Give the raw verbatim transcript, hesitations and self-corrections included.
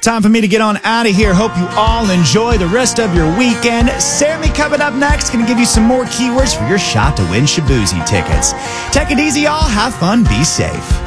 Time for me to get on out of here. Hope you all enjoy the rest of your weekend. Sammy coming up next, going to give you some more keywords for your shot to win Shaboozey tickets. Take it easy, y'all. Have fun. Be safe.